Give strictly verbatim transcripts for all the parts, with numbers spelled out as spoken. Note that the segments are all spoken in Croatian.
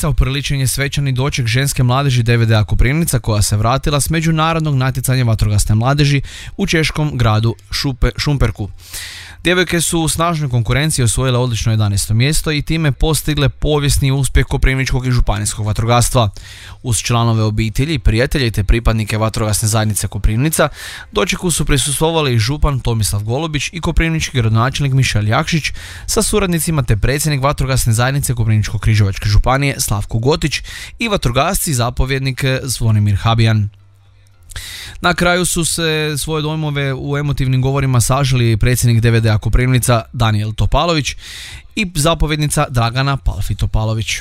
Koprivnica upriličen je svečani doček ženske mladeži D V D A Koprivnica koja se vratila s međunarodnog natjecanja vatrogasne mladeži u češkom gradu Šupe, Šumperku. Djevojke su u snažnoj konkurenciji osvojile odlično jedanaesto mjesto i time postigle povijesni uspjeh koprivničkog i županijskog vatrogastva. Uz članove obitelji, prijatelje te pripadnike vatrogasne zajednice Koprivnica, dočeku su prisustvovali župan Tomislav Golubić i koprivnički gradonačelnik Mišel Jakšić sa suradnicima te predsjednik vatrogasne zajednice Koprivničko-križevačke županije Slavko Gotić i vatrogasci i zapovjednik Zvonimir Habijan. Na kraju su se svoje dojmove u emotivnim govorima saželi predsjednik D V D A Koprivnica Danijel Topalović i zapovjednica Dragana Palfi-Topalović.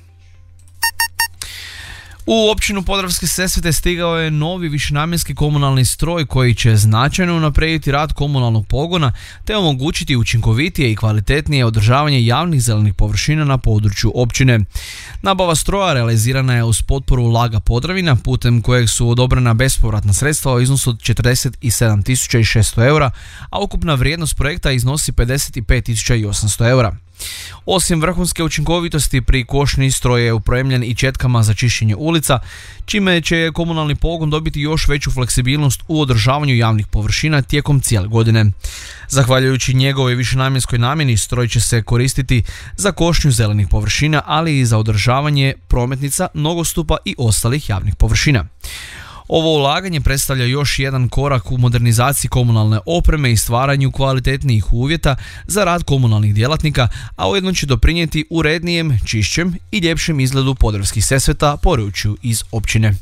U općinu Podravske Sesvete stigao je novi višenamjenski komunalni stroj koji će značajno unaprijediti rad komunalnog pogona te omogućiti učinkovitije i kvalitetnije održavanje javnih zelenih površina na području općine. Nabava stroja realizirana je uz potporu Laga Podravina putem kojeg su odobrena bespovratna sredstva u iznosu od četrdeset sedam tisuća šesto eura, a ukupna vrijednost projekta iznosi pedeset pet tisuća osamsto eura. Osim vrhunske učinkovitosti, pri košnji stroj je upremljen i četkama za čišćenje ulica, čime će komunalni pogon dobiti još veću fleksibilnost u održavanju javnih površina tijekom cijele godine. Zahvaljujući njegovoj višenamjenskoj namjeni, stroj će se koristiti za košnju zelenih površina, ali i za održavanje prometnica, nogostupa i ostalih javnih površina. Ovo ulaganje predstavlja još jedan korak u modernizaciji komunalne opreme i stvaranju kvalitetnijih uvjeta za rad komunalnih djelatnika, a ujedno će doprinijeti urednijem, čišćem i ljepšem izgledu Podravskih Sesveta, poručuju iz općine.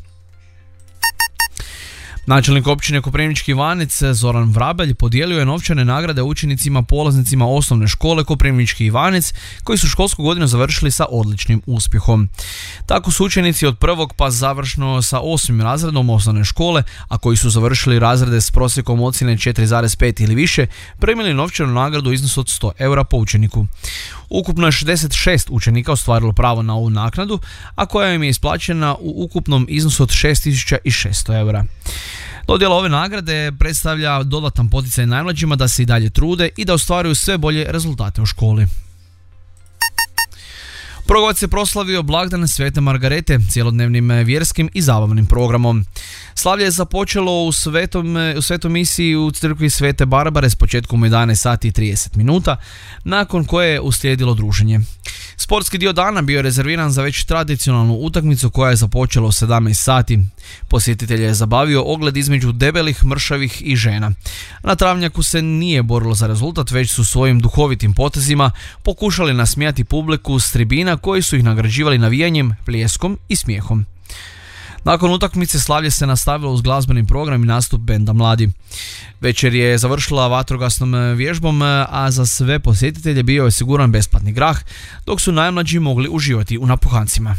Načelnik općine Koprivnički Ivanec Zoran Vrabelj podijelio je novčane nagrade učenicima polaznicima osnovne škole Koprivnički Ivanec koji su školsku godinu završili sa odličnim uspjehom. Tako su učenici od prvog pa završno sa osmim razredom osnovne škole, a koji su završili razrede s prosjekom ocjene četiri zarez pet ili više, primili novčanu nagradu u iznosu od sto eura po učeniku. Ukupno je šezdeset šest učenika ostvarilo pravo na ovu naknadu, a koja im je isplaćena u ukupnom iznosu od šest tisuća šesto eura. Dodjela ove nagrade predstavlja dodatan poticaj najmlađima da se i dalje trude i da ostvaruju sve bolje rezultate u školi. Progovac je proslavio blagdan Svete Margarete cjelodnevnim vjerskim i zabavnim programom. Slavlje je započelo u svetom, u svetom misiji u crkvi Svete Barbare s početkom u jedanaest sati i trideset minuta, nakon koje je uslijedilo druženje. Sportski dio dana bio je rezerviran za već tradicionalnu utakmicu koja je započela u sedamnaest sati. Posjetitelj je zabavio ogled između debelih, mršavih i žena. Na travnjaku se nije borilo za rezultat, već su svojim duhovitim potezima pokušali nasmijati publiku s tribina koji su ih nagrađivali navijanjem, pljeskom i smijehom. Nakon utakmice slavlje se nastavilo uz glazbeni program i nastup benda Mladi. Večer je završila vatrogasnom vježbom, a za sve posjetitelje bio je siguran besplatni grah, dok su najmlađi mogli uživati u napuhancima.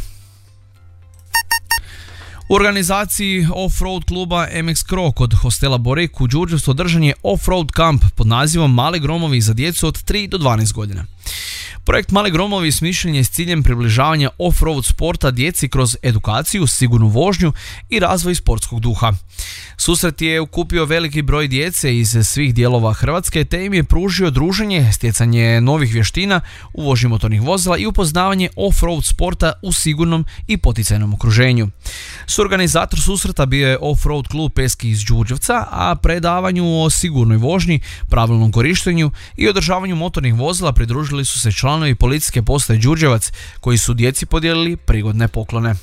U organizaciji off-road kluba M X Kro kod hostela Borek u Đurđevcu održan je off-road kamp pod nazivom Mali gromovi za djecu od tri do dvanaest godina. Projekt Mali gromovi smišljen je s ciljem približavanja off-road sporta djeci kroz edukaciju, sigurnu vožnju i razvoj sportskog duha. Susret je okupio veliki broj djece iz svih dijelova Hrvatske te im je pružio druženje, stjecanje novih vještina u vožnji motornih vozila i upoznavanje off-road sporta u sigurnom i poticajnom okruženju. Suorganizator susreta bio je off-road klub Peski iz Đurđevca, a predavanju o sigurnoj vožnji, pravilnom korištenju i održavanju motornih vozila pridružili su se članovi policijske postaje Đurđevac koji su djeci podijelili prigodne poklone.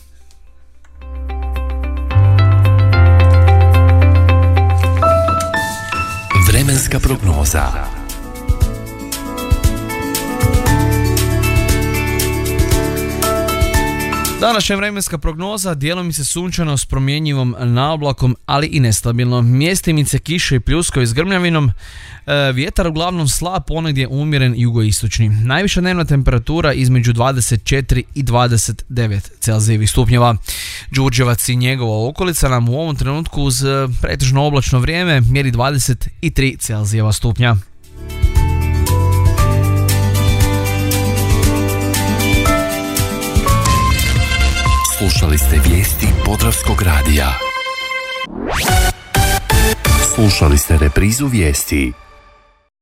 Vremenska prognoza. Današnja vremenska prognoza djelomice sunčano s promjenjivom naoblakom, ali i nestabilno. Mjestimice kiše i pljuskovi s grmljavinom, e, vjetar uglavnom slab, ponegdje umjeren jugoistočni. Najviša dnevna temperatura između dvadeset četiri i dvadeset devet Celzijevih stupnjeva. Đurđevac i njegova okolica nam u ovom trenutku uz pretežno oblačno vrijeme mjeri dvadeset tri Celzijeva stupnja. Slušali ste vijesti Podravskog radija. Slušali ste reprizu vijesti